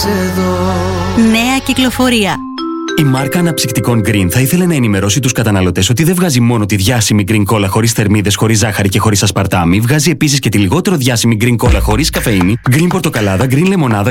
Νέα κυκλοφορία. Η μάρκα αναψυκτικών Green θα ήθελε να ενημερώσει τους καταναλωτές ότι δεν βγάζει μόνο τη διάσημη Green Cola χωρίς θερμίδες, χωρίς ζάχαρη και χωρίς ασπαρτάμι, βγάζει επίσης και τη λιγότερο διάσημη Green Cola χωρίς καφεΐνη, Green Πορτοκαλάδα, Green Λεμονάδα,